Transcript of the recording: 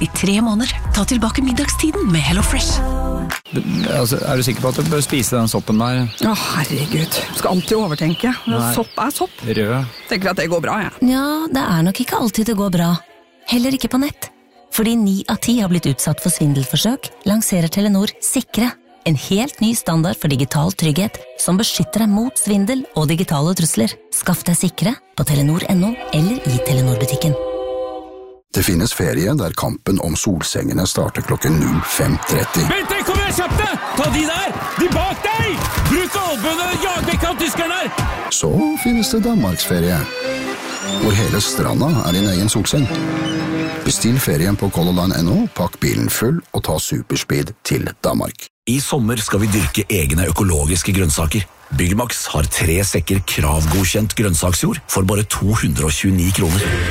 i 3 måneder. Ta tilbake middagstiden med HelloFresh. Altså, du sikker på at du bør spise den soppen der? Herregud, skal alltid overtenke. Sopp sopp. Rød. Tenker at det går bra, jeg. Ja, det nok ikke alltid det går bra. Heller ikke på nett. Fordi 9 av 10 har blitt utsatt for svindelforsøk, lanserer Telenor Sikre. En helt ny standard for digital trygghet som beskytter deg mot svindel og digitale trusler. Skaff deg Sikre på Telenor.no eller i Telenor-butikken. Det finnes ferie der kampen om solsengene starter klokken 05:30. Vent, kom igjen, kjapt deg! Ta de der! De bak deg! Bruk albønene, jag vekk av tyskerne her! Så finnes det Danmarksferie, hvor hele stranda din egen solseng. Bestill ferien på colorline.no, pakk bilen full og ta superspeed til Danmark. I sommer skal vi dyrke egne økologiske grønnsaker. Byggmax har 3 sekker kravgodkjent grønnsaksjord for bare 229 kroner.